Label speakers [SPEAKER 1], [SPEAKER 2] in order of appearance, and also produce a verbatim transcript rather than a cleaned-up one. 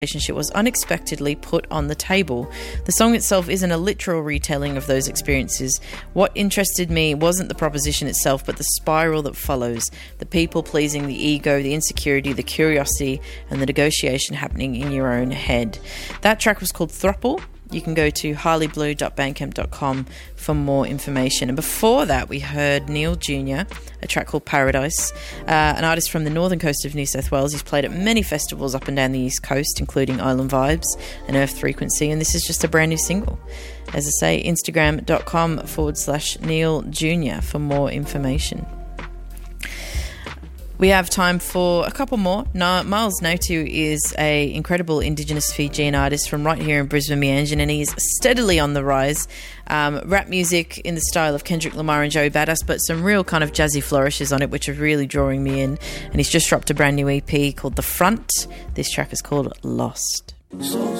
[SPEAKER 1] relationship was unexpectedly put on the table. The song itself isn't a literal retelling of those experiences. What interested me wasn't the proposition itself, but the spiral that follows, the people pleasing, the ego, the insecurity, the curiosity, and the negotiation happening in your own head. That track was called Thruple. You can go to harley blue dot bandcamp dot com for more information. And before that, we heard Neil Junior, a track called Paradise, uh, an artist from the northern coast of New South Wales. He's played at many festivals up and down the East Coast, including Island Vibes and Earth Frequency, and this is just a brand new single. As I say, instagram dot com forward slash Neil Junior for more information. We have time for a couple more. Na- Miles Natu is an incredible Indigenous Fijian artist from right here in Brisbane, Meanjin, and he's steadily on the rise. Um, rap music in the style of Kendrick Lamar and Joey Badass, but some real kind of jazzy flourishes on it, which are really drawing me in. And he's just dropped a brand new E P called The Front. This track is called Lost.
[SPEAKER 2] So